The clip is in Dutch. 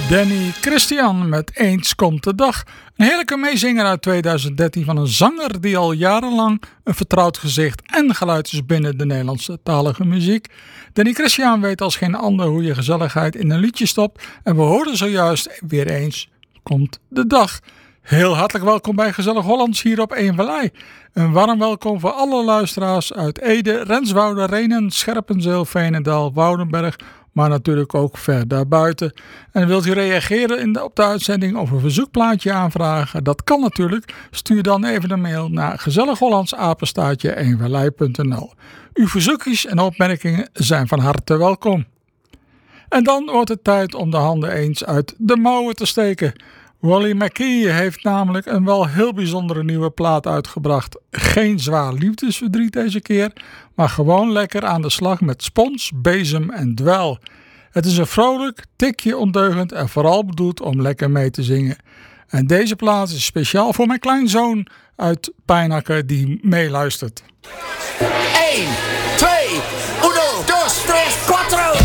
Danny Christian met Eens komt de dag. Een heerlijke meezinger uit 2013 van een zanger die al jarenlang een vertrouwd gezicht en geluid is binnen de Nederlandse talige muziek. Danny Christian weet als geen ander hoe je gezelligheid in een liedje stopt. En we hoorden zojuist weer Eens komt de dag. Heel hartelijk welkom bij Gezellig Hollands hier op Eemvallei. Een warm welkom voor alle luisteraars uit Ede, Renswoude, Rhenen, Scherpenzeel, Veenendaal, Woudenberg, maar natuurlijk ook ver daarbuiten. En wilt u reageren op de uitzending of een verzoekplaatje aanvragen? Dat kan natuurlijk. Stuur dan even een mail naar gezellighollandsapenstaartje@eemvallei.nl. Uw verzoekjes en opmerkingen zijn van harte welkom. En dan wordt het tijd om de handen eens uit de mouwen te steken. Wally McKee heeft namelijk een wel heel bijzondere nieuwe plaat uitgebracht. Geen zwaar liefdesverdriet deze keer, maar gewoon lekker aan de slag met spons, bezem en dweil. Het is een vrolijk, tikje ondeugend en vooral bedoeld om lekker mee te zingen. En deze plaat is speciaal voor mijn kleinzoon uit Pijnacker die meeluistert. 1, 2, 1, 2, 3, 4.